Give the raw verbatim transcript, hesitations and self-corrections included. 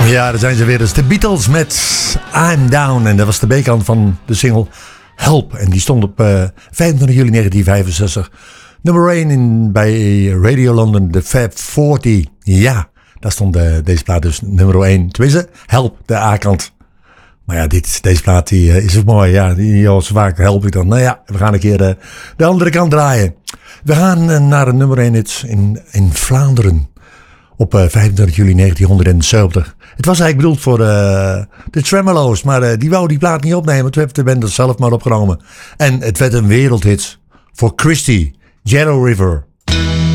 Ja, daar zijn ze weer. Dat is de Beatles met I'm Down. En dat was de B-kant van de single Help. En die stond op uh, vijfentwintig juli negentien vijfenzestig. Nummer één in, bij Radio London, de Fab veertig. Ja, daar stond uh, deze plaat dus nummer één. Tenminste, Help, de A-kant. Maar ja, dit, deze plaat die, uh, is ook mooi. Ja, die, joh, zo vaak help ik dan. Nou ja, we gaan een keer uh, de andere kant draaien. We gaan uh, naar een nummer één hit in, in Vlaanderen. Op uh, vijfentwintig juli negentienhonderdzeventig. Het was eigenlijk bedoeld voor uh, de Tremolo's. Maar uh, die wou die plaat niet opnemen. Toen heeft de band het zelf maar opgenomen. En het werd een wereldhit voor Christy, Yellow River.